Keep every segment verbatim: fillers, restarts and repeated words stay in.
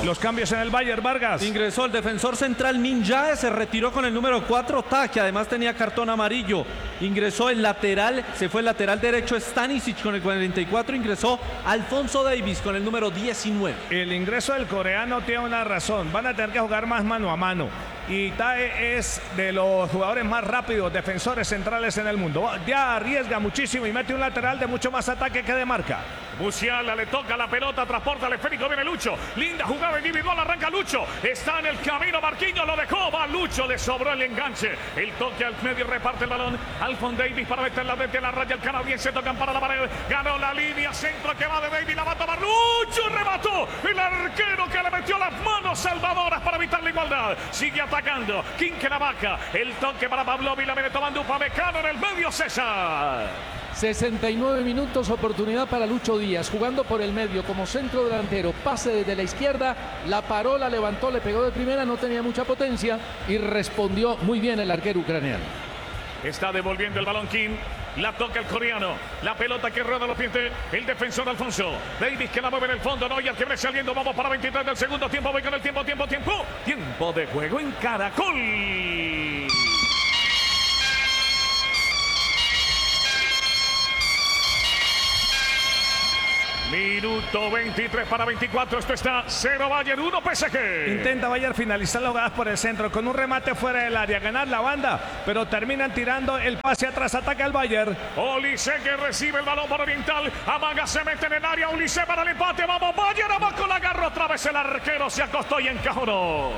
Los cambios en el Bayern, Vargas. Ingresó el defensor central Minjae, se retiró con el número cuatro, Ta, que además tenía cartón amarillo. Ingresó el lateral, se fue el lateral derecho Stanisic con el cuarenta y cuatro, ingresó Alphonso Davies con el número diecinueve. El ingreso del coreano tiene una razón, van a tener que jugar más mano a mano. Y Tae es de los jugadores más rápidos, defensores centrales en el mundo. Ya arriesga muchísimo y mete un lateral de mucho más ataque que de marca. Musiala le toca la pelota, transporta al esférico, viene Lucho. Linda jugada individual, arranca Lucho. Está en el camino, Marquinhos lo dejó, va Lucho, le sobró el enganche. El toque al medio, reparte el balón. Alphonso Davies para meterla desde la raya, el canadiense tocan para la pared. Ganó la línea, centro que va de Davies, la va a tomar Lucho, remató. El arquero que le metió las manos salvadoras para evitar la igualdad. Sigue atacando, Quinque la vaca. El toque para Pavlovic, la viene tomando Upamecano en el medio, César. sesenta y nueve minutos, oportunidad para Lucho Díaz, jugando por el medio como centro delantero, pase desde la izquierda, la paró, la levantó, le pegó de primera, no tenía mucha potencia y respondió muy bien el arquero ucraniano. Está devolviendo el balón Kim, la toca el coreano, la pelota que rueda los pies el defensor Alfonso Davies, que la mueve en el fondo, Neuer que viene saliendo, vamos para veintitrés del segundo tiempo, voy con el tiempo, tiempo, tiempo, tiempo de juego en Caracol. Minuto veintitrés para veinticuatro, esto está cero Bayern, uno P S G. Intenta Bayern finalizar la jugada por el centro con un remate fuera del área, ganar la banda, pero terminan tirando el pase atrás, ataca el Bayern. Olise que recibe el balón por Oriental, Amaga se mete en el área, Olise para el empate, vamos Bayern, abajo la agarra otra vez el arquero, se acostó y encajonó.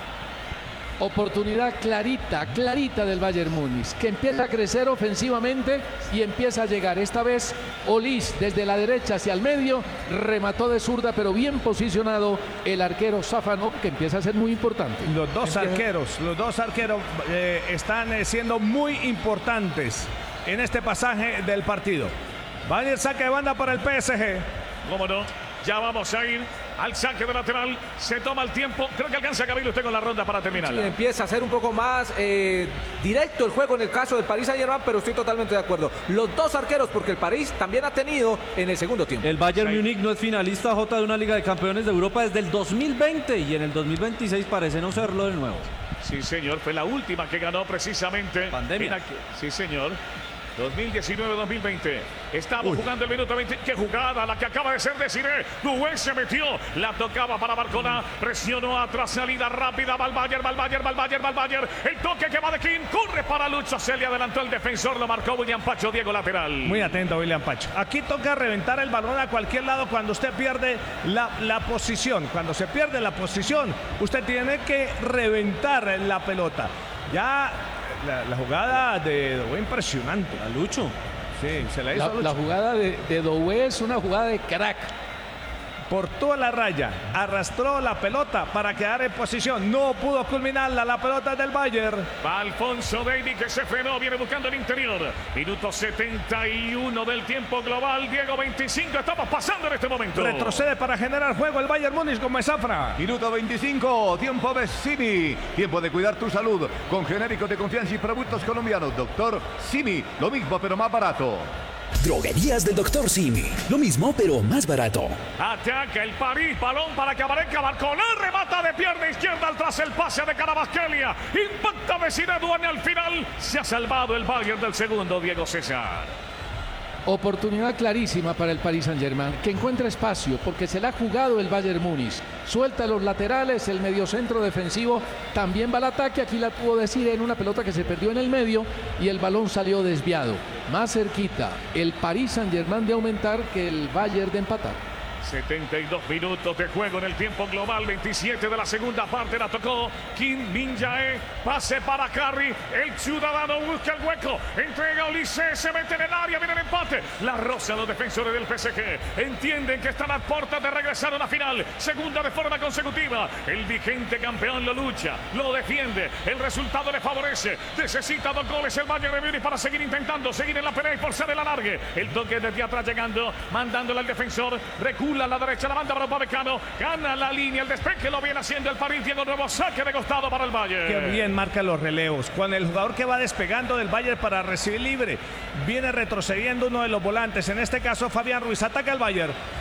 Oportunidad clarita, clarita del Bayern Múnich, que empieza a crecer ofensivamente y empieza a llegar. Esta vez Olise desde la derecha hacia el medio, remató de zurda, pero bien posicionado el arquero Safanov, que empieza a ser muy importante. Los dos empieza... arqueros, los dos arqueros eh, están eh, siendo muy importantes en este pasaje del partido. Bayern saque de banda por el P S G. ¿Cómo no? Ya vamos a ir al saque de lateral, se toma el tiempo, creo que alcanza a caber usted con la ronda para terminar. Sí, empieza a ser un poco más eh, directo el juego en el caso del Paris Saint-Germain, pero estoy totalmente de acuerdo. Los dos arqueros, porque el París también ha tenido en el segundo tiempo. El Bayern Sí. Múnich no es finalista J de una Liga de Campeones de Europa desde el dos mil veinte y en el dos mil veintiséis parece no serlo de nuevo. Sí, señor, fue la última que ganó precisamente. Pandemia. Aquí. Sí, señor. dos mil diecinueve dos mil veinte. Estamos Uy. jugando el minuto veinte. ¡Qué jugada! La que acaba de ser Desiré. Doué se metió. La tocaba para Barcola. Presionó atrás. Salida rápida. Va al Bayern, va al Bayern, va al Bayern, va al Bayern. El toque que va de Kim. Corre para Lucho. Se le adelantó el defensor. Lo marcó William Pacho. Diego lateral. Muy atento William Pacho. Aquí toca reventar el balón a cualquier lado cuando usted pierde la, la posición. Cuando se pierde la posición, usted tiene que reventar la pelota. Ya... La, la jugada de Doué impresionante. A Lucho. Sí, se la hizo La, a Lucho. la jugada de, de Doué es una jugada de crack. Por toda la raya, arrastró la pelota para quedar en posición. No pudo culminarla, la pelota del Bayern. Va Alphonso Davies que se frenó, viene buscando el interior. Minuto setenta y uno del tiempo global. Diego veinticinco, estamos pasando en este momento. Retrocede para generar juego el Bayern Múnich con Mesafra. Minuto veinticinco, tiempo de Simi. Tiempo de cuidar tu salud con genéricos de confianza y productos colombianos. Doctor Simi, lo mismo pero más barato. Droguerías del doctor Simi. Lo mismo, pero más barato. Ataca el París, balón para que aparezca Barcola, remata de pierna izquierda al tras el pase de Carabasquelia. Impacta Desiré Doué al final. Se ha salvado el Bayern del segundo, Diego César. Oportunidad clarísima para el Paris Saint-Germain, que encuentra espacio porque se la ha jugado el Bayern Múnich. Suelta los laterales, el mediocentro defensivo también va al ataque. Aquí la tuvo Desiré en una pelota que se perdió en el medio y el balón salió desviado. Más cerquita el Paris Saint-Germain de aumentar que el Bayern de empatar. setenta y dos minutos de juego en el tiempo global, veintisiete de la segunda parte, la tocó Kim Min-jae, pase para Carry, el ciudadano busca el hueco, entrega a Olise, se mete en el área, viene el empate, la roza a los defensores del P S G, entienden que están a puertas de regresar a una final, segunda de forma consecutiva, el vigente campeón lo lucha, lo defiende, el resultado le favorece, necesita dos goles el Bayern de Múnich para seguir intentando, seguir en la pelea y forzar el alargue, el toque desde atrás llegando, mandándole al defensor, recula a la derecha, la banda para Upamecano, gana la línea, el despeje lo viene haciendo el París, Diego nuevo saque de costado para el Bayern. Qué bien marca los relevos, cuando el jugador que va despegando del Bayern para recibir libre, viene retrocediendo uno de los volantes, en este caso Fabián Ruiz, ataca el Bayern,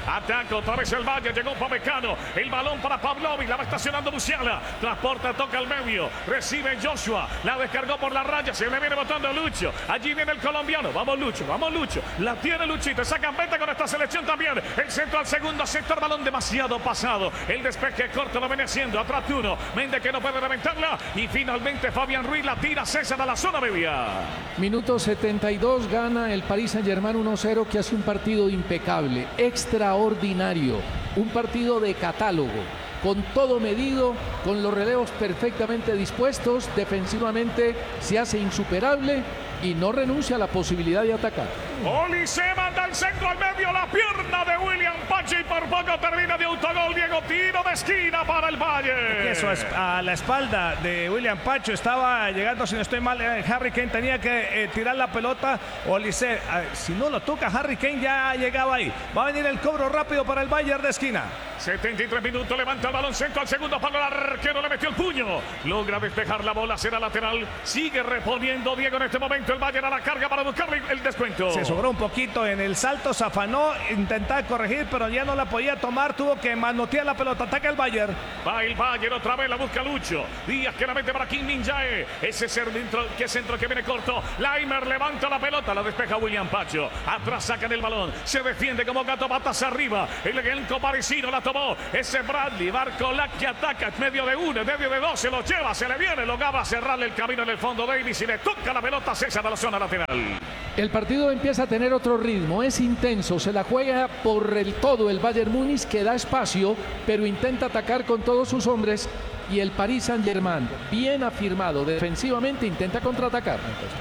Ataca otra vez el Valle. Llegó Pamecano. El balón para Pavlovic. La va estacionando Musiala. Transporta, toca al medio. Recibe Joshua. La descargó por la raya. Se le viene botando Lucho. Allí viene el colombiano. Vamos Lucho. Vamos Lucho. La tiene Luchito. Sacan venta con esta selección también. El centro al segundo sector. Balón demasiado pasado. El despeje corto lo viene haciendo. Atrás uno. Méndez que no puede reventarla. Y finalmente Fabián Ruiz la tira César a la zona media. Minuto setenta y dos, gana el Paris Saint-Germain uno cero, que hace un partido impecable, extraordinario, un partido de catálogo, con todo medido, con los relevos perfectamente dispuestos, defensivamente se hace insuperable y no renuncia a la posibilidad de atacar. Olise manda el centro al medio, la pierna de William Pacho y por poco termina de autogol. Diego, tiro de esquina para el Valle. Eso es, a la espalda de William Pacho estaba llegando, si no estoy mal, eh, Harry Kane tenía que eh, tirar la pelota. Olise, eh, si no lo toca Harry Kane ya llegaba ahí. Va a venir el cobro rápido para el Bayern de esquina. setenta y tres minutos, levanta el balón, centro al segundo palo, el arquero le metió el puño. Logra despejar la bola, será lateral. Sigue reponiendo Diego en este momento el Bayern a la carga para buscarle el descuento. Se sobró un poquito en el salto, se afanó, intentaba corregir, pero ya no la podía tomar, tuvo que manotear la pelota. Ataca el Bayern. Va el Bayern otra vez, la busca Lucho. Díaz que la mete para Kim Min-jae. Ese centro que centro que viene corto. Laimer levanta la pelota, la despeja William Pacho. Atrás sacan el balón, se defiende como gato patas arriba. El elenco parisino la tomó. Ese Bradley, Barcola que ataca en medio de uno, en medio de dos, se lo lleva, se le viene, logra cerrarle el camino en el fondo Davis y le toca la pelota a César a la zona lateral. El partido empieza a tener otro ritmo, es intenso, se la juega por el todo el Bayern Múnich, que da espacio, pero intenta atacar con todos sus hombres, y el Paris Saint-Germain, bien afirmado defensivamente, intenta contraatacar.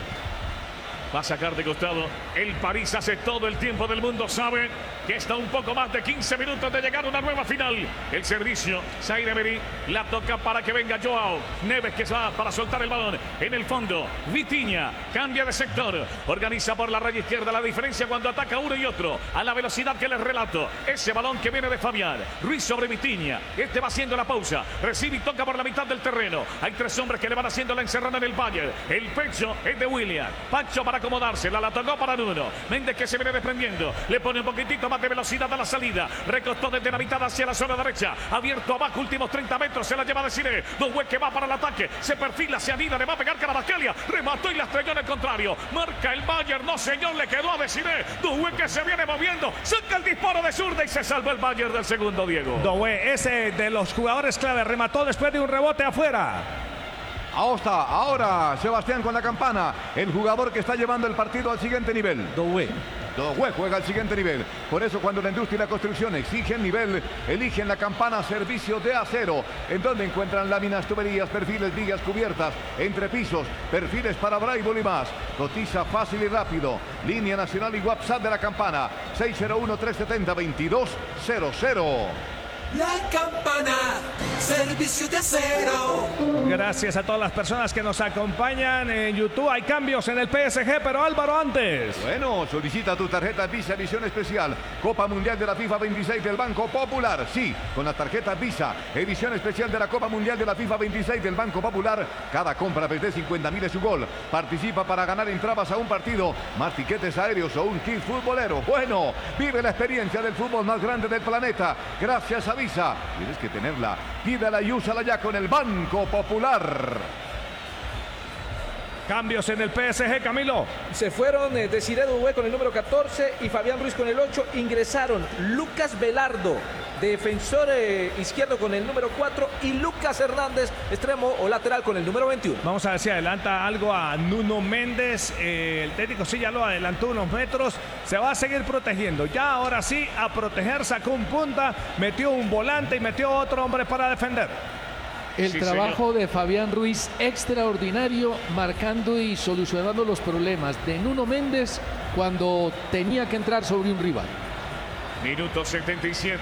Va a sacar de costado. El París hace todo el tiempo del mundo. Sabe que está un poco más de quince minutos de llegar a una nueva final. El servicio. Zaire Emery la toca para que venga Joao Neves, que va para soltar el balón. En el fondo, Vitinha cambia de sector. Organiza por la raya izquierda. La diferencia cuando ataca uno y otro. A la velocidad que les relato. Ese balón que viene de Fabián. Ruiz sobre Vitinha. Este va haciendo la pausa. Recibe y toca por la mitad del terreno. Hay tres hombres que le van haciendo la encerrada en el Bayern. El pecho es de William. Pacho para acomodarse, la, la tocó para Nuno. Méndez que se viene desprendiendo, le pone un poquitito más de velocidad a la salida, recostó desde la mitad hacia la zona derecha, abierto abajo, últimos treinta metros, se la lleva de Cine, Doué que va para el ataque, se perfila, se anida, le va a pegar Carabasquelia, remató y la estrelló en el contrario, marca el Bayern, no señor, le quedó a Desiré, Doué que se viene moviendo, saca el disparo de zurda y se salva el Bayern del segundo, Diego. Doué, ese de los jugadores clave, remató después de un rebote afuera. Ahora, ahora Sebastián con la campana, el jugador que está llevando el partido al siguiente nivel. Doué. Doué juega al siguiente nivel. Por eso cuando la industria y la construcción exigen nivel, eligen la campana servicio de acero, en donde encuentran láminas, tuberías, perfiles, vigas, cubiertas, entrepisos, perfiles para braibol y más. Cotiza fácil y rápido. Línea nacional y WhatsApp de la campana seis cero uno, tres siete cero, dos dos cero cero. La campana, servicio de acero. Gracias a todas las personas que nos acompañan en YouTube. Hay cambios en el P S G, pero Álvaro antes. Bueno, solicita tu tarjeta Visa Edición Especial. Copa Mundial de la FIFA veintiséis del Banco Popular. Sí, con la tarjeta Visa Edición Especial de la Copa Mundial de la FIFA veintiséis del Banco Popular. Cada compra desde cincuenta mil es su gol. Participa para ganar entradas a un partido, más tiquetes aéreos o un kit futbolero. Bueno, vive la experiencia del fútbol más grande del planeta. Gracias a Visa. Tienes que tenerla. Pídela y úsala ya con el Banco Popular. Cambios en el P S G, Camilo. Se fueron eh, Desiré Doué con el número catorce y Fabián Ruiz con el ocho. Ingresaron Lucas Velardo, defensor eh, izquierdo con el número cuatro, y Lucas Hernández, extremo o lateral con el número veintiuno. Vamos a ver si adelanta algo a Nuno Méndez. Eh, el técnico sí ya lo adelantó unos metros. Se va a seguir protegiendo. Ya ahora sí a proteger. Sacó un punta, metió un volante y metió otro hombre para defender. El Sí, trabajo señor. de Fabián Ruiz extraordinario, marcando y solucionando los problemas de Nuno Méndez cuando tenía que entrar sobre un rival. Minuto setenta y siete,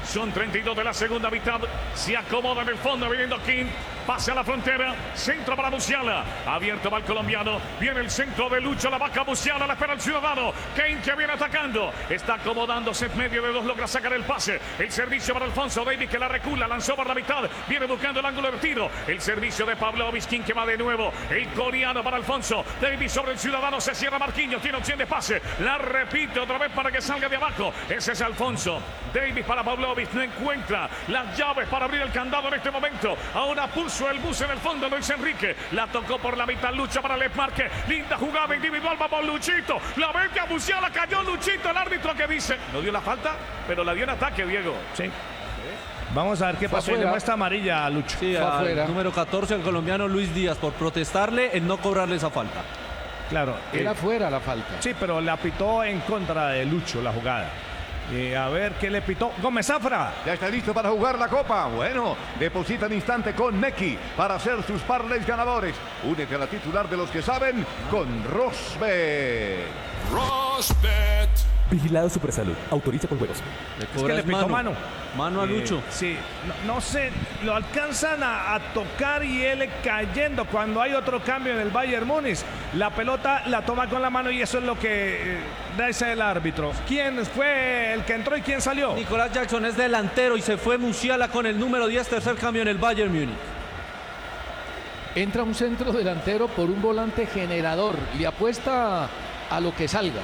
Son treinta y dos de la segunda mitad. Se acomoda en el fondo, viniendo King. Pase a la frontera. Centro para Musiala. Abierto va el colombiano. Viene el centro de Lucho. La vaca Musiala. La espera el ciudadano. Kane que viene atacando. Está acomodándose en medio de dos. Logra sacar el pase. El servicio para Alfonso Davies que la recula. Lanzó por la mitad. Viene buscando el ángulo de tiro. El servicio de Pavlovic. King que va de nuevo. El coreano para Alfonso Davies sobre el ciudadano. Se cierra Marquinhos. Tiene opción de pase. La repite otra vez para que salga de abajo. Ese es Alfonso Davies para Pavlovic. No encuentra las llaves para abrir el candado en este momento. Ahora puso el bus en el fondo Luis Enrique. La tocó por la mitad. Lucha para Les Marque. Linda jugada individual. Vamos Luchito. La mete a Musiala. Cayó Luchito. El árbitro que dice. No dio la falta, pero la dio en ataque, Diego. Sí. Vamos a ver qué pasó. Le muestra amarilla a Lucho. Sí, al número catorce, el colombiano Luis Díaz, por protestarle en no cobrarle esa falta. Claro. Era eh, fuera la falta. Sí, pero la pitó en contra de Lucho la jugada. Eh, a ver qué le pitó Gómez Zafra. Ya está listo para jugar la copa. Bueno, deposita en instante con Neki para hacer sus parlays ganadores. Únete a la titular de los que saben con Rosbet. Rosbet. Vigilado Supersalud. Autoriza con juegos. Le Es que le pitó mano. Mano a Lucho. Eh, sí, no, no sé, lo alcanzan a, a tocar y él cayendo cuando hay otro cambio en el Bayern Múnich. La pelota la toma con la mano y eso es lo que eh, dice el árbitro. ¿Quién fue el que entró y quién salió? Nicolás Jackson es delantero y se fue Musiala con el número diez, tercer cambio en el Bayern Múnich. Entra un centro delantero por un volante generador. Le apuesta a lo que salga.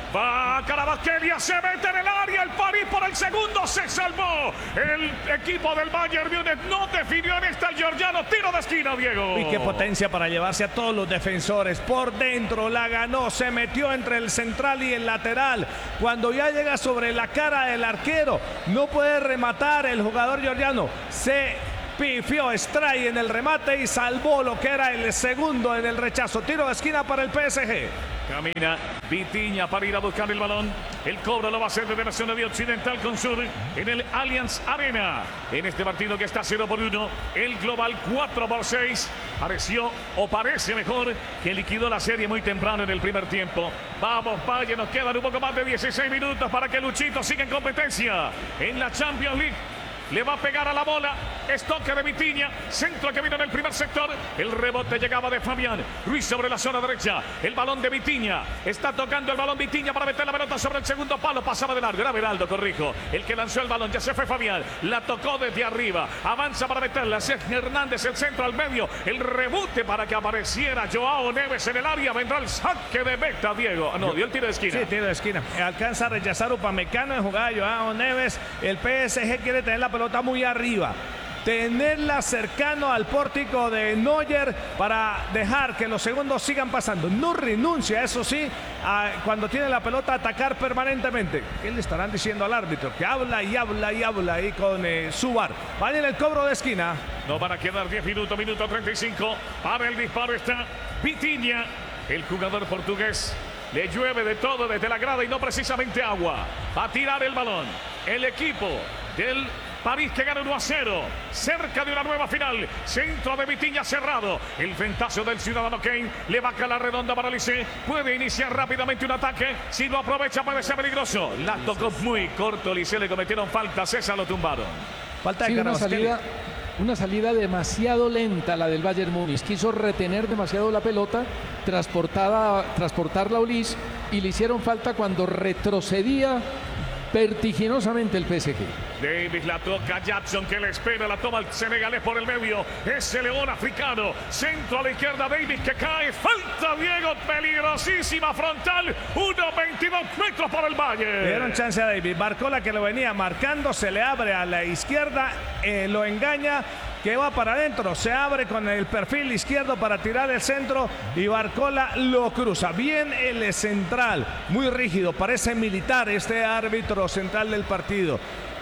Va Kvaratskhelia, se mete en el área, el París por el segundo, se salvó. El equipo del Bayern Múnich no definió en esta el georgiano, tiro de esquina, Diego. Y qué potencia para llevarse a todos los defensores. Por dentro la ganó, se metió entre el central y el lateral. Cuando ya llega sobre la cara del arquero, no puede rematar el jugador georgiano. Se pifió Stray en el remate y salvó lo que era el segundo en el rechazo. Tiro de esquina para el P S G. Camina Vitinha para ir a buscar el balón. El cobro lo va a hacer desde la zona de Occidental con Sur en el Allianz Arena. En este partido que está cero por uno, el global cuatro por seis. Pareció o parece mejor que liquidó la serie muy temprano en el primer tiempo. Vamos, Valle, nos quedan un poco más de dieciséis minutos para que Luchito siga en competencia en la Champions League. Le va a pegar a la bola. Estoque de Vitinha. Centro que vino en el primer sector. El rebote llegaba de Fabián Ruiz sobre la zona derecha. El balón de Vitinha. Está tocando el balón Vitinha para meter la pelota sobre el segundo palo. Pasaba de largo. Era Beraldo, corrijo. El que lanzó el balón. Ya se fue Fabián. La tocó desde arriba. Avanza para meterla. Sergio Hernández, el centro al medio. El rebote para que apareciera Joao Neves en el área. Vendrá el saque de meta, Diego. No, dio el tiro de esquina. Sí, tiro de esquina. Alcanza a rechazar Upamecano en jugada Joao Neves. El P S G quiere tener la pelota pelota muy arriba, tenerla cercano al pórtico de Neuer para dejar que los segundos sigan pasando. No renuncia, eso sí, a, cuando tiene la pelota, a atacar permanentemente. ¿Qué le estarán diciendo al árbitro? Que habla y habla y habla ahí con eh, Subar. Va en el cobro de esquina. No van a quedar diez minutos, minuto treinta y cinco. Para el disparo está Vitinha, el jugador portugués. Le llueve de todo desde la grada y no precisamente agua. Va a tirar el balón. El equipo del París que gana uno a cero. Cerca de una nueva final. Centro de Vitinha cerrado. El ventazo del ciudadano Kane. Le va a caer la redonda para Lisé. Puede iniciar rápidamente un ataque. Si lo aprovecha puede ser peligroso. La tocó muy corto Lisé. Le cometieron falta. César lo tumbaron. Falta de sí, una salida, una salida demasiado lenta la del Bayern Múnich. Quiso retener demasiado la pelota, transportada, transportarla a Ulis, y le hicieron falta cuando retrocedía vertiginosamente el P S G. Davies la toca Jackson, que le espera, la toma el senegalés por el medio. Ese león africano. Centro a la izquierda, Davies que cae. Falta, Diego, peligrosísima frontal. uno veintidós metros por el Bayern. Le dieron chance a Davies. Barcola, que lo venía marcando, se le abre a la izquierda, eh, lo engaña, que va para adentro, se abre con el perfil izquierdo para tirar el centro y Barcola lo cruza. Bien el central, muy rígido, parece militar este árbitro central del partido.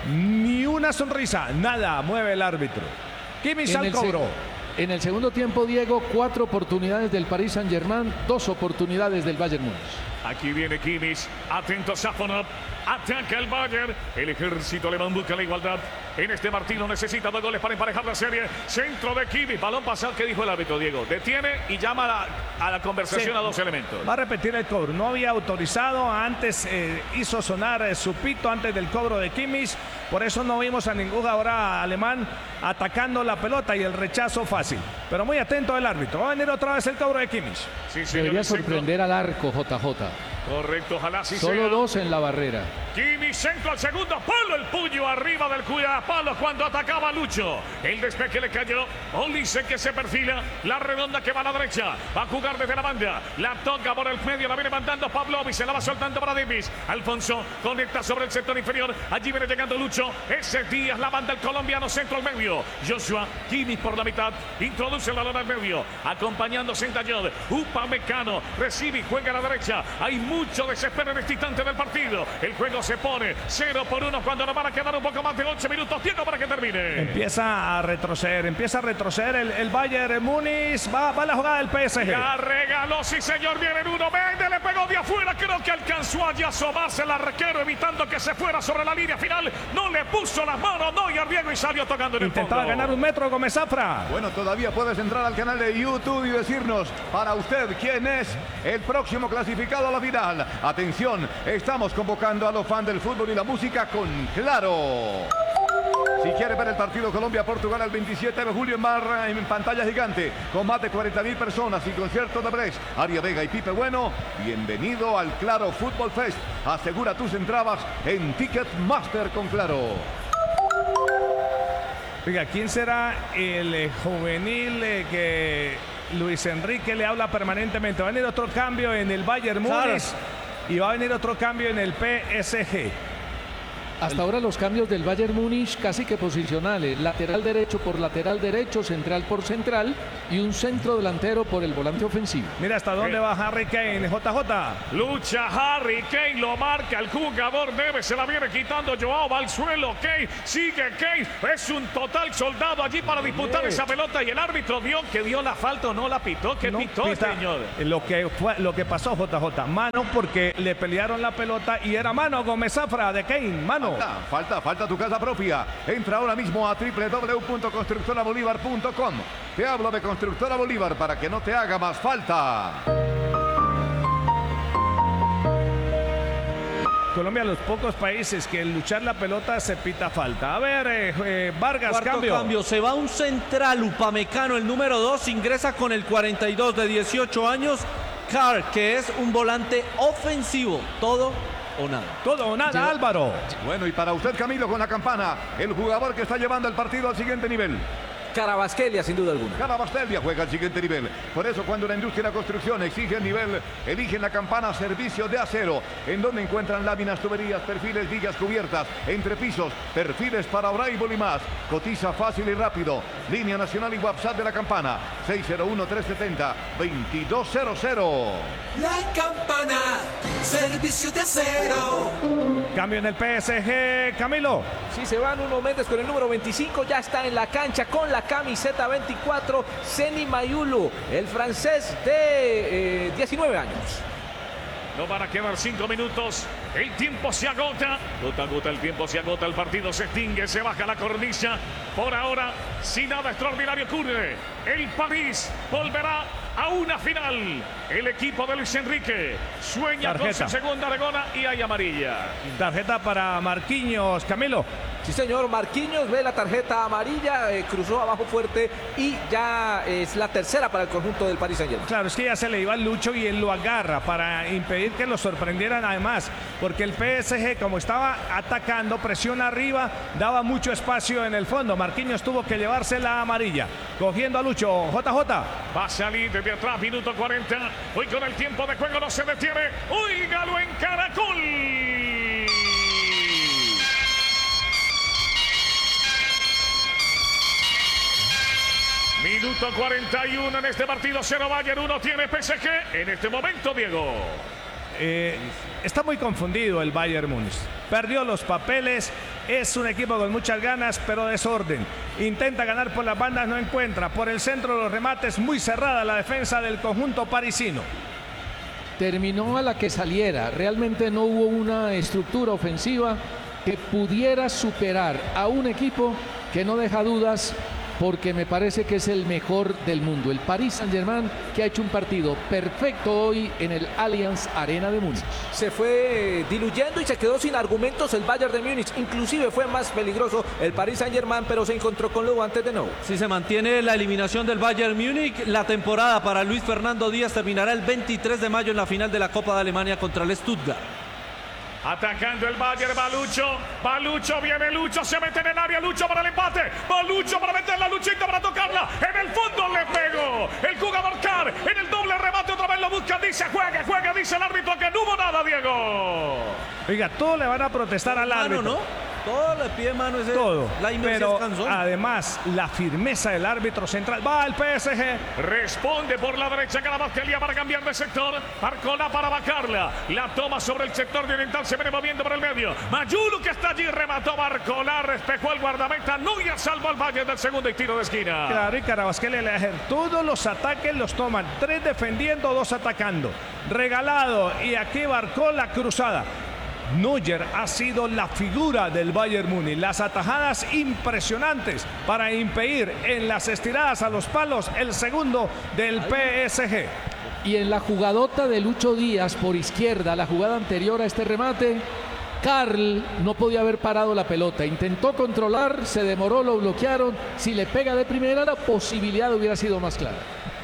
Ni una sonrisa, nada mueve el árbitro. Kimmich al cobro. En el segundo tiempo, Diego, cuatro oportunidades del Paris Saint-Germain, dos oportunidades del Bayern Múnich. Aquí viene Kimmich. Atento Safonov. Ataca el Bayern. El ejército alemán busca la igualdad. En este partido necesita dos goles para emparejar la serie. Centro de Kimmich. Balón pasado. ¿Qué dijo el árbitro, Diego? Detiene y llama a la, a la conversación sí. a dos elementos. Va a repetir el cobro. No había autorizado. Antes eh, hizo sonar eh, su pito antes del cobro de Kimmich. Por eso no vimos a ningún jugador alemán atacando la pelota y el rechazo fácil. Pero muy atento el árbitro. Va a venir otra vez el cobro de Kimmich. Sí, debería sorprender al arco, J J. Correcto, ojalá sí Solo sea. dos en la barrera. Kimmich centro al segundo palo, el puño arriba del cuidapalo cuando atacaba Lucho. El despeje le cayó. Olise que se perfila. La redonda que va a la derecha. Va a jugar desde la banda. La toca por el medio. La viene mandando Pavlovic. Se la va soltando para Davis. Alfonso conecta sobre el sector inferior. Allí viene llegando Lucho. Ese Díaz la banda el colombiano centro al medio. Joshua Kimmich por la mitad. Introduce el balón al medio. Acompañando Sentayod. Upamecano recibe y juega a la derecha. Hay mucho desespero en este instante del partido. El juego se pone cero por uno cuando nos van a quedar un poco más de ocho minutos. Tiempo para que termine. Empieza a retroceder, empieza a retroceder el, el Bayern Múnich. Va, va la jugada del P S G. La regaló, sí señor, viene en uno. Vende, le pegó de afuera. Creo que alcanzó allí a asomarse el arquero, evitando que se fuera sobre la línea final. No le puso las manos Neuer, Diego, y salió tocando en el Intentaba fondo. ganar un metro Gómez Zafra. Bueno, todavía puedes entrar al canal de YouTube y decirnos para usted quién es el próximo clasificado a la final. Atención, estamos convocando a los fans del fútbol y la música con Claro. Si quiere ver el partido Colombia-Portugal el veintisiete de julio en, barra, en pantalla gigante, con más de cuarenta mil personas y conciertos de Brecht, Aria Vega y Pipe Bueno, bienvenido al Claro Fútbol Fest. Asegura tus entradas en Ticketmaster con Claro. Oiga, ¿quién será el eh, juvenil eh, que Luis Enrique le habla permanentemente? Va a venir otro cambio en el Bayern Múnich y va a venir otro cambio en el P S G. Hasta ahora los cambios del Bayern Múnich casi que posicionales. Lateral derecho por lateral derecho, central por central y un centro delantero por el volante ofensivo. Mira hasta dónde Eh. va Harry Kane, J J. Lucha Harry Kane, lo marca el jugador, debe, se la viene quitando Joao, va al suelo, Kane, sigue Kane, es un total soldado allí para disputar Oye. esa pelota y el árbitro vio que dio la falta o no la pitó, que No pitó, pita señor. Lo que, fue, lo que pasó, J J. Mano porque le pelearon la pelota y era mano Gómez Zafra de Kane, mano. Falta, falta, falta tu casa propia. Entra ahora mismo a doble u doble u doble u punto constructora bolívar punto com. Te hablo de Constructora Bolívar para que no te haga más falta. Colombia, los pocos países que en luchar la pelota se pita falta. A ver, eh, eh, Vargas, Cuarto cambio. cambio. Se va un central, Upamecano, el número dos, ingresa con el cuarenta y dos de dieciocho años. Carr, que es un volante ofensivo. Todo o nada. Todo o nada, Lleva- Álvaro. Bueno, y para usted, Camilo, con la campana, el jugador que está llevando el partido al siguiente nivel. Carabasquelia, sin duda alguna. Carabasquelia juega al siguiente nivel. Por eso, cuando la industria de la construcción exige el nivel, eligen la campana Servicio de Acero, en donde encuentran láminas, tuberías, perfiles, vigas cubiertas, entrepisos, perfiles para Oraibol y más. Cotiza fácil y rápido. Línea nacional y WhatsApp de la campana seis cero uno, tres siete cero, dos dos cero cero. La campana, servicio de acero. Cambio en el P S G, Camilo. Sí, se van Nuno Méndez con el número veinticinco, ya está en la cancha con la camiseta veinticuatro, Seni Mayulu, el francés de eh, diecinueve años. No van a quedar cinco minutos. El tiempo se agota. Gota a gota el tiempo se agota. El partido se extingue. Se baja la cornisa. Por ahora, si nada extraordinario ocurre, el París volverá a una final. El equipo de Luis Enrique sueña Tarjeta. con su segunda regona y hay amarilla. Tarjeta para Marquinhos, Camilo. Sí, señor, Marquinhos ve la tarjeta amarilla, eh, cruzó abajo fuerte y ya es la tercera para el conjunto del Paris Saint-Germain. Claro, es que ya se le iba al Lucho y él lo agarra para impedir que lo sorprendieran además, porque el P S G, como estaba atacando, presión arriba, daba mucho espacio en el fondo. Marquinhos tuvo que llevarse la amarilla, cogiendo a Lucho. J J. Va a salir desde atrás, minuto cuarenta. Hoy con el tiempo de juego no se detiene. Oígalo en Caracol. Minuto cuarenta y uno en este partido. Cero Bayern, uno tiene P S G. En este momento, Diego. Eh, está muy confundido el Bayern Múnich. Perdió los papeles. Es un equipo con muchas ganas, pero desorden. Intenta ganar por las bandas, no encuentra. Por el centro de los remates, muy cerrada la defensa del conjunto parisino. terminó a la que saliera. Realmente no hubo una estructura ofensiva que pudiera superar a un equipo que no deja dudas, porque me parece que es el mejor del mundo. El Paris Saint-Germain, que ha hecho un partido perfecto hoy en el Allianz Arena de Múnich. Se fue diluyendo y se quedó sin argumentos el Bayern de Múnich. Inclusive fue más peligroso el Paris Saint-Germain, pero se encontró con lo antes de nuevo. Si se mantiene la eliminación del Bayern Múnich, la temporada para Luis Fernando Díaz terminará el veintitrés de mayo en la final de la Copa de Alemania contra el Stuttgart. Atacando el Bayern, va Lucho, va Lucho, viene Lucho, se mete en el área, Lucho para el empate, va Lucho para meterla, Luchito para tocarla, en el fondo le pegó, el jugador Carr, en el doble remate otra vez lo busca, dice juega, juega, dice el árbitro que no hubo nada, Diego. Oiga, todos le van a protestar al árbitro. Mano, ¿no? Todo le pide mano ese. Todo. La pero además, la firmeza del árbitro central. Va al P S G. Responde por la derecha Carabastelia para cambiar de sector. Arcola para bajarla. La toma sobre el sector de oriental. Se viene moviendo por el medio. Mayulu que está allí. Remató Barcola. Despejó el guardameta. Núñez salvo al Bayern del segundo y tiro de esquina. Claro, y Carabastelia le deja. Todos los ataques los toman. Tres defendiendo, dos atacando. Regalado. Y aquí Barcola cruzada. Neuer ha sido la figura del Bayern Múnich. Las atajadas impresionantes para impedir en las estiradas a los palos el segundo del P S G. Y en la jugadota de Lucho Díaz por izquierda, la jugada anterior a este remate, Carl no podía haber parado la pelota. Intentó controlar, se demoró, lo bloquearon. Si le pega de primera, la posibilidad hubiera sido más clara.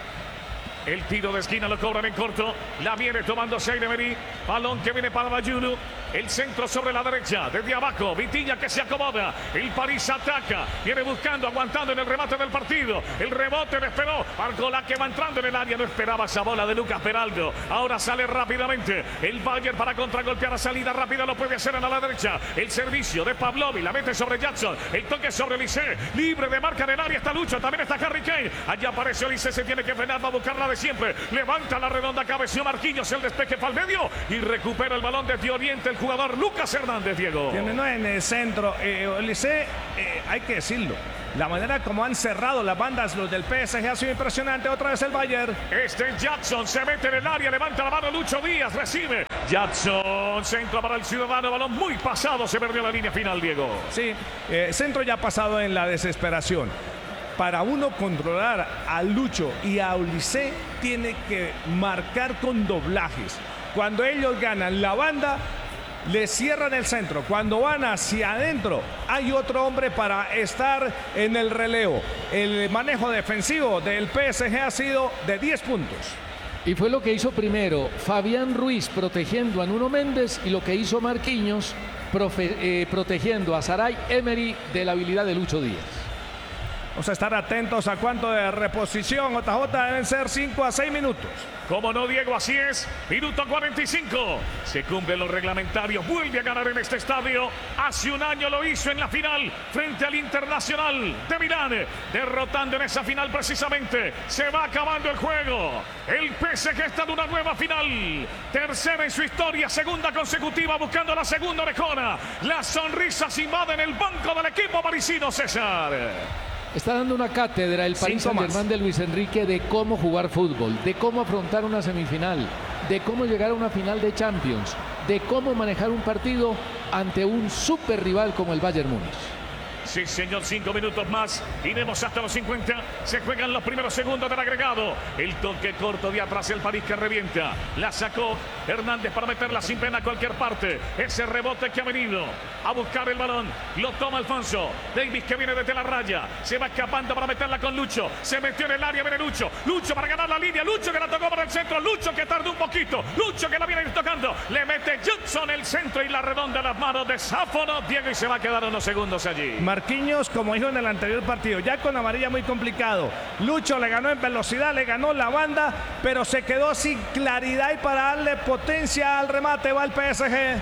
El tiro de esquina lo cobran en corto. La viene tomando Seidemery. Balón que viene para Mayulu. El centro sobre la derecha. Desde abajo. Vitilla que se acomoda. El París ataca. Viene buscando, aguantando en el remate del partido. El rebote le esperó. Arcola que va entrando en el área. No esperaba esa bola de Lucas Peraldo. Ahora sale rápidamente. El Bayern para contragolpear a salida rápida. Lo puede hacer a la derecha. El servicio de Pavlovi. La mete sobre Jackson. El toque sobre Olise. Libre de marca en el área. Está Lucho. También está Harry Kane. Allá aparece Olise. Se tiene que frenar. Va a buscarla de siempre. Levanta la redonda, cabeció Marquinhos, el despeje para el medio y recupera el balón desde Oriente el jugador Lucas Hernández, Diego. Tiene no en el centro. Eh, Olise, eh, hay que decirlo. La manera como han cerrado las bandas los del P S G ha sido impresionante. Otra vez el Bayern. Este Jackson se mete en el área, levanta la mano Lucho Díaz, recibe. Jackson, centro para el Ciudadano, balón muy pasado, se perdió la línea final, Diego. Sí, eh, centro ya pasado en la desesperación. Para uno controlar a Lucho y a Olise tiene que marcar con doblajes. Cuando ellos ganan la banda, le cierran el centro. Cuando van hacia adentro, hay otro hombre para estar en el relevo. El manejo defensivo del P S G ha sido de diez puntos. Y fue lo que hizo primero Fabián Ruiz protegiendo a Nuno Méndez y lo que hizo Marquinhos profe, eh, protegiendo a Zaray Emery de la habilidad de Lucho Díaz. Vamos a estar atentos a cuánto de reposición. J J deben ser cinco a seis minutos. Como no, Diego, así es. Minuto cuarenta y cinco. Se cumplen los reglamentarios. Vuelve a ganar en este estadio. Hace un año lo hizo en la final frente al Internacional de Milán. Derrotando en esa final precisamente. Se va acabando el juego. El P S G está en una nueva final. Tercera en su historia. Segunda consecutiva buscando la segunda orejona. Las sonrisas invaden el banco del equipo parisino, César. Está dando una cátedra el Paris Saint-Germain de Luis Enrique de cómo jugar fútbol, de cómo afrontar una semifinal, de cómo llegar a una final de Champions, de cómo manejar un partido ante un super rival como el Bayern Múnich. Sí, señor, cinco minutos más. Iremos hasta los cincuenta. Se juegan los primeros segundos del agregado. El toque corto de atrás, el París que revienta. La sacó Hernández para meterla sin pena a cualquier parte. Ese rebote que ha venido a buscar el balón. Lo toma Alfonso. Davis que viene desde la raya. Se va escapando para meterla con Lucho. Se metió en el área, viene Lucho. Lucho para ganar la línea. Lucho que la tocó por el centro. Lucho que tardó un poquito. Lucho que la viene tocando. Le mete Jackson el centro y la redonda en las manos de Sáforo. Diego y se va a quedar unos segundos allí. Marquinhos, como dijo en el anterior partido, ya con amarilla muy complicado. Lucho le ganó en velocidad, le ganó la banda, pero se quedó sin claridad y para darle potencia al remate va el P S G.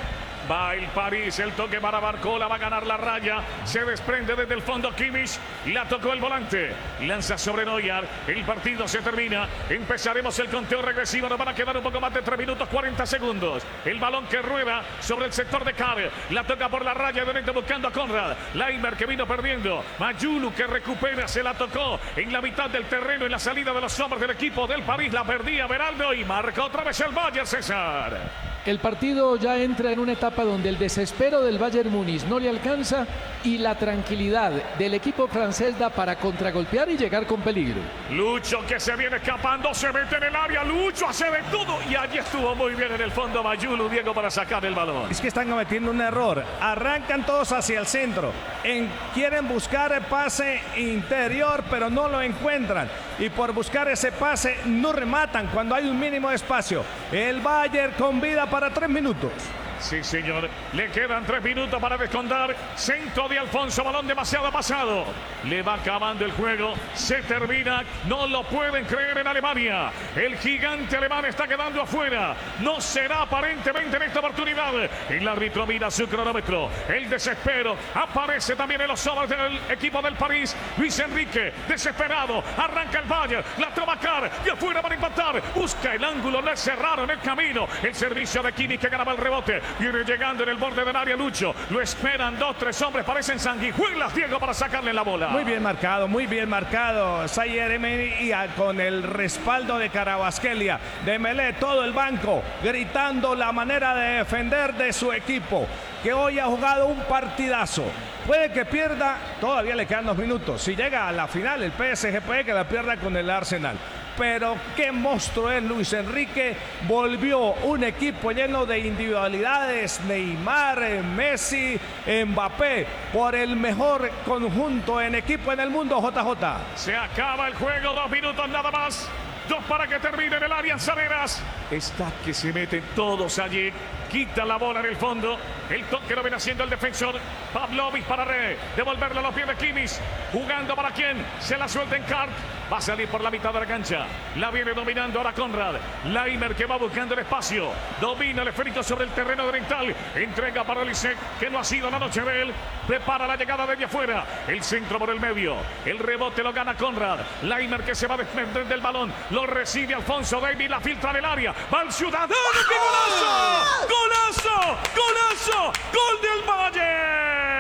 Va el París, el toque para Barcola, va a ganar la raya. Se desprende desde el fondo Kimmich. La tocó el volante. Lanza sobre Neuer. El partido se termina. Empezaremos el conteo regresivo. Nos van a quedar un poco más de tres minutos cuarenta segundos. El balón que rueda sobre el sector de Carr. La toca por la raya de buscando a Konrad. Leimer que vino perdiendo. Mayulu que recupera. Se la tocó en la mitad del terreno. En la salida de los hombres del equipo del París. La perdía Beraldo y marca otra vez el Bayern, César. El partido ya entra en una etapa donde el desespero del Bayern Múnich no le alcanza y la tranquilidad del equipo francés da para contragolpear y llegar con peligro. Lucho que se viene escapando, se mete en el área, Lucho hace de todo y allí estuvo muy bien en el fondo Mayulu, Diego, para sacar el balón. Es que están cometiendo un error, arrancan todos hacia el centro, en, quieren buscar el pase interior pero no lo encuentran y por buscar ese pase no rematan cuando hay un mínimo de espacio. El Bayern con vida para tres minutos. Sí, señor. Le quedan tres minutos para descontar. Centro de Alfonso. Balón demasiado pasado. Le va acabando el juego. Se termina. No lo pueden creer en Alemania. El gigante alemán está quedando afuera. No será aparentemente en esta oportunidad. El árbitro mira su cronómetro. El desespero aparece también en los ojos del equipo del París. Luis Enrique, desesperado. Arranca el Bayern. La toma Carr. Y afuera para impactar. Busca el ángulo. Le cerraron el camino. El servicio de Kimmich que ganaba el rebote. Viene llegando en el borde del área Lucho. Lo esperan dos, tres hombres. Parecen sanguijuelas, Diego, para sacarle la bola. Muy bien marcado, muy bien marcado. Zaire Emery con el respaldo de Kvaratskhelia. Dembélé, todo el banco, gritando la manera de defender de su equipo, que hoy ha jugado un partidazo. Puede que pierda, todavía le quedan dos minutos. Si llega a la final, el P S G puede que la pierda con el Arsenal. Pero qué monstruo es Luis Enrique. Volvió un equipo lleno de individualidades. Neymar, Messi, Mbappé. Por el mejor conjunto en equipo en el mundo, J J. Se acaba el juego, dos minutos nada más. Dos para que termine en el área Saneras. Está que se meten todos allí. Quita la bola en el fondo. El toque lo viene haciendo el defensor Pavlovic para re, devolverle a los pies de Kimmich. Jugando para quién. Se la suelta en Carr. Va a salir por la mitad de la cancha. La viene dominando ahora Konrad. Leimer que va buscando el espacio. Domina el esférico sobre el terreno oriental. Entrega para Olise, que no ha sido la noche de él. Prepara la llegada desde afuera. El centro por el medio. El rebote lo gana Konrad. Leimer que se va a desprender del balón. Lo recibe Alfonso Davies. La filtra del área. Va al Ciudadano. ¡Qué golazo! ¡Golazo! ¡Golazo! ¡Gol del Bayern!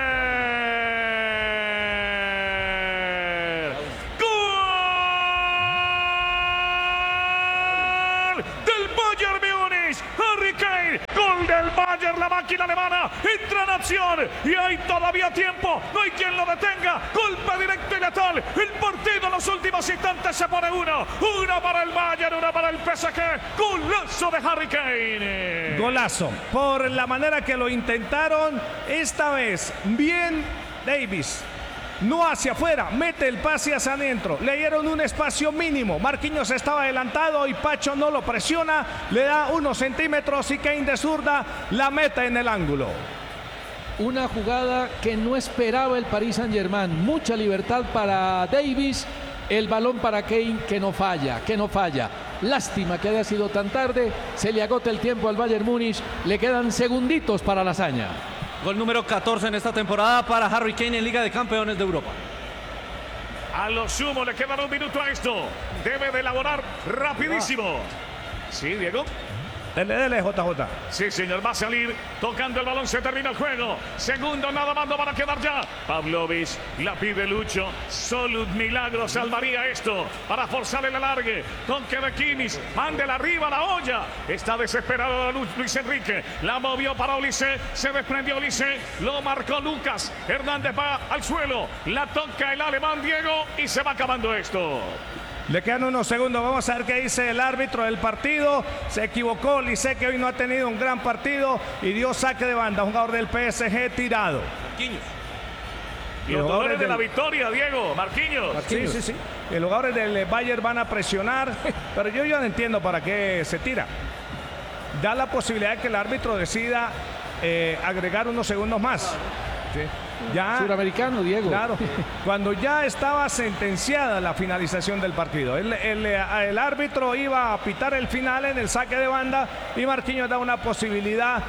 Harry Kane, gol del Bayern, la máquina alemana entra en acción y hay todavía tiempo, no hay quien lo detenga, golpe directo y letal, el partido en los últimos instantes se pone uno, uno para el Bayern, uno para el P S G, golazo de Harry Kane. Golazo, por la manera que lo intentaron, esta vez bien Davies. No hacia afuera, mete el pase hacia adentro. Le dieron un espacio mínimo. Marquinhos estaba adelantado y Pacho no lo presiona. Le da unos centímetros y Kane de zurda la mete en el ángulo. Una jugada que no esperaba el Paris Saint-Germain. Mucha libertad para Davies. El balón para Kane que no falla, que no falla. Lástima que haya sido tan tarde. Se le agota el tiempo al Bayern Múnich. Le quedan segunditos para la hazaña. Gol número catorce en esta temporada para Harry Kane en Liga de Campeones de Europa. A lo sumo le queda un minuto a esto. Debe de elaborar rapidísimo. Sí, Diego. Dele, dele, J J. Sí, señor, va a salir. Tocando el balón, se termina el juego. Segundo, nada más, no van a quedar ya. Pavlovic, la pide Lucho. Solo un milagro salvaría esto para forzar el alargue. Toque de Kimmich, mándela arriba a la olla. Está desesperado Luis Enrique. La movió para Olise, se desprendió Olise. Lo marcó Lucas. Hernández va al suelo. La toca el alemán Diego y se va acabando esto. Le quedan unos segundos, vamos a ver qué dice el árbitro del partido. Se equivocó, Olise, que hoy no ha tenido un gran partido y dio saque de banda, jugador del P S G tirado. Marquinhos. Y los jugadores de la victoria, Diego, Marquinhos. Marquinhos. Sí, sí, sí. Los jugadores del Bayern van a presionar, pero yo ya no entiendo para qué se tira. Da la posibilidad de que el árbitro decida eh, agregar unos segundos más. Sí. Ya, suramericano, Diego. Claro, cuando ya estaba sentenciada la finalización del partido. El, el, el árbitro iba a pitar el final en el saque de banda y Marquinhos da una posibilidad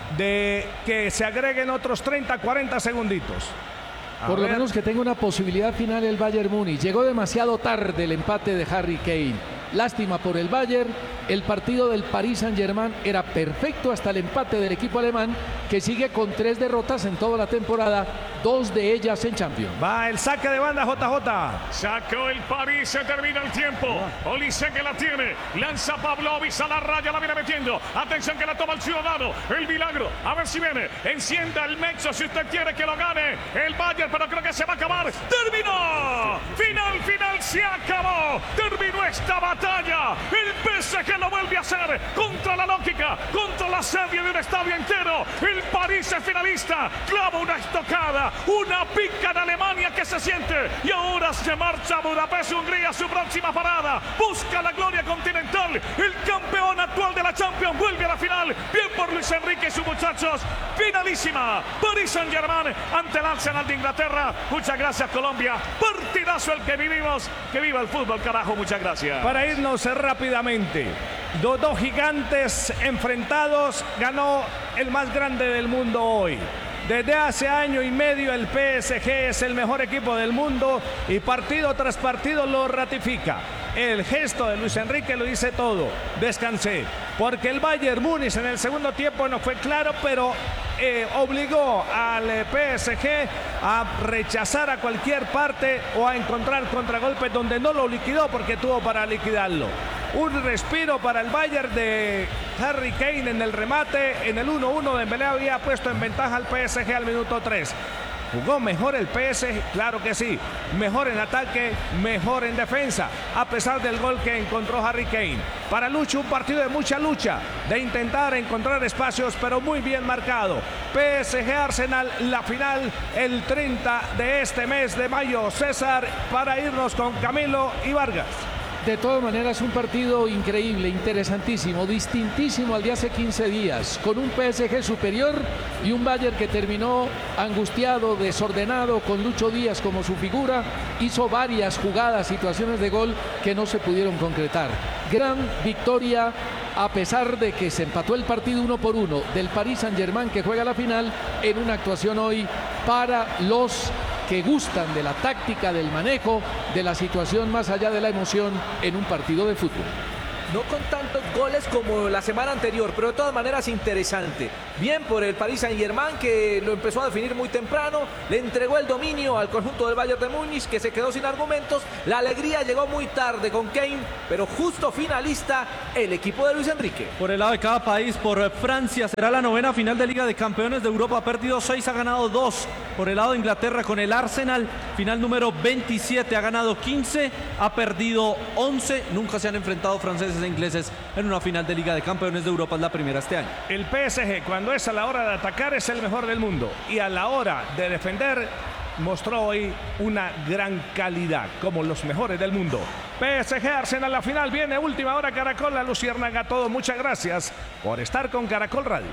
de que se agreguen otros treinta, cuarenta segunditos. A Por lo ver. menos que tenga una posibilidad final el Bayern Múnich. Llegó demasiado tarde el empate de Harry Kane. Lástima por el Bayern. El partido del Paris Saint-Germain era perfecto hasta el empate del equipo alemán, que sigue con tres derrotas en toda la temporada, dos de ellas en Champions. Va el saque de banda, J J. Sacó el París, se termina el tiempo. Olise que la tiene. Lanza Pavlovic a la raya, la viene metiendo. Atención que la toma el Ciudadano. El milagro. A ver si viene. Encienda el Mexo si usted quiere que lo gane el Bayern, pero creo que se va a acabar. ¡Terminó! Final, final, se acabó. Terminó esta batalla. El P S G lo vuelve a hacer contra la lógica, contra la serie de un estadio entero. El París es finalista. Clava una estocada. Una pica en Alemania que se siente y ahora se marcha a Budapest, Hungría, su próxima parada. Busca la gloria continental. El campeón actual de la Champions vuelve a la final. Bien por Luis Enrique y sus muchachos. Finalísima. Paris Saint-Germain ante el Arsenal de Inglaterra. Muchas gracias, Colombia. Partidazo el que vivimos. Que viva el fútbol, carajo. Muchas gracias. Para irnos rápidamente, dos, dos gigantes enfrentados, ganó el más grande del mundo hoy. Desde hace año y medio el P S G es el mejor equipo del mundo y partido tras partido lo ratifica. El gesto de Luis Enrique lo dice todo. Descansé, porque el Bayern Múnich en el segundo tiempo no fue claro, pero eh, obligó al eh, P S G a rechazar a cualquier parte o a encontrar contragolpes donde no lo liquidó porque tuvo para liquidarlo. Un respiro para el Bayern de Harry Kane en el remate. En el uno uno Dembélé había puesto en ventaja al P S G al minuto tres. ¿Jugó mejor el P S G? Claro que sí. Mejor en ataque, mejor en defensa, a pesar del gol que encontró Harry Kane. Para Lucho, un partido de mucha lucha, de intentar encontrar espacios, pero muy bien marcado. P S G Arsenal, la final el treinta de este mes de mayo. César, para irnos con Camilo y Vargas. De todas maneras, un partido increíble, interesantísimo, distintísimo al de hace quince días, con un P S G superior y un Bayern que terminó angustiado, desordenado, con Lucho Díaz como su figura. Hizo varias jugadas, situaciones de gol que no se pudieron concretar. Gran victoria, a pesar de que se empató el partido uno por uno, del Paris Saint-Germain, que juega la final, en una actuación hoy para los que gustan de la táctica, del manejo, de la situación más allá de la emoción en un partido de fútbol. No con tantos goles como la semana anterior, pero de todas maneras interesante. Bien por el Paris Saint-Germain, que lo empezó a definir muy temprano, le entregó el dominio al conjunto del Bayern de Múnich, que se quedó sin argumentos. La alegría llegó muy tarde con Kane, pero justo finalista el equipo de Luis Enrique. Por el lado de cada país, por Francia será la novena final de Liga de Campeones de Europa, ha perdido seis, ha ganado dos. Por el lado de Inglaterra con el Arsenal, final número veintisiete, ha ganado quince, ha perdido once. Nunca se han enfrentado franceses e ingleses en una final de Liga de Campeones de Europa, es la primera este año. El P S G, cuando es a la hora de atacar, es el mejor del mundo, y a la hora de defender mostró hoy una gran calidad, como los mejores del mundo. P S G Arsenal, la final viene, última hora Caracol, la Luciérnaga, todo. Muchas gracias por estar con Caracol Radio.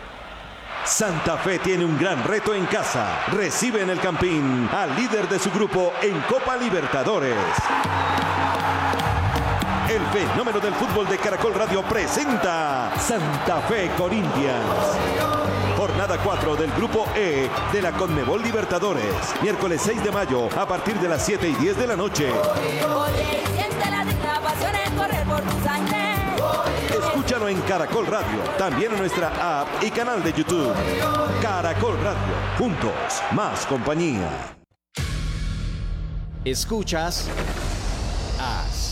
Santa Fe tiene un gran reto en casa. Recibe en el Campín al líder de su grupo en Copa Libertadores. El fenómeno del fútbol de Caracol Radio presenta Santa Fe Corinthians. Jornada cuatro del Grupo E de la Conmebol Libertadores. Miércoles seis de mayo a partir de las siete y diez de la noche. Escúchalo en Caracol Radio, también en nuestra app y canal de YouTube. Caracol Radio, juntos, más compañía. Escuchas As.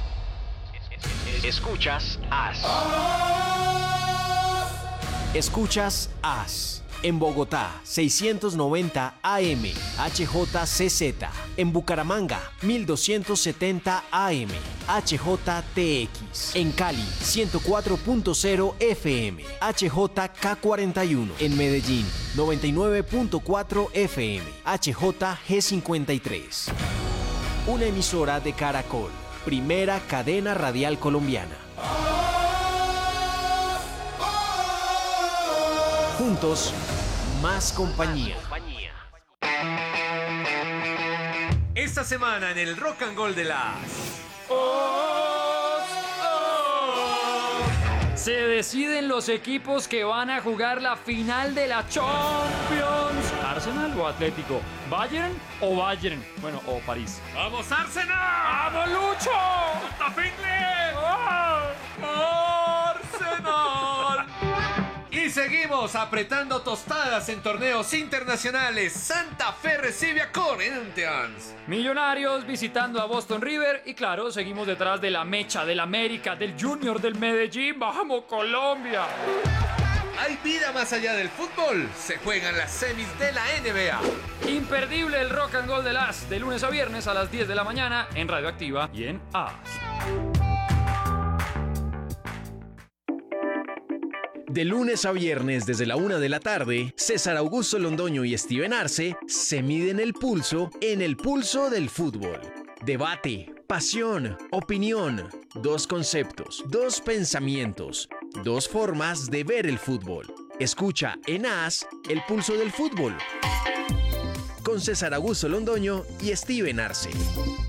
Escuchas As. Escuchas As. En Bogotá, seiscientos noventa A M, H J C Z. En Bucaramanga, mil doscientos setenta A M, H J T X. En Cali, ciento cuatro punto cero F M, H J K cuarenta y uno. En Medellín, noventa y nueve punto cuatro F M, H J G cincuenta y tres. Una emisora de Caracol, primera cadena radial colombiana. Juntos, más compañía. Esta semana en el Rock and Roll de las... Se deciden los equipos que van a jugar la final de la Champions. ¿Arsenal o Atlético? ¿Bayern o Bayern? Bueno, o París. ¡Vamos, Arsenal! ¡Vamos, Lucho! ¡Arsenal! Y seguimos apretando tostadas en torneos internacionales. Santa Fe recibe a Corinthians. Millonarios visitando a Boston River. Y claro, seguimos detrás de la mecha del América, del Junior del Medellín. ¡Vamos, Colombia! Hay vida más allá del fútbol. Se juegan las semis de la N B A. Imperdible el Rock and Roll de las de lunes a viernes a las diez de la mañana en Radioactiva y en A. De lunes a viernes desde la una de la tarde, César Augusto Londoño y Steven Arce se miden el pulso en el pulso del fútbol. Debate, pasión, opinión, dos conceptos, dos pensamientos, dos formas de ver el fútbol. Escucha en A S el pulso del fútbol con César Augusto Londoño y Steven Arce.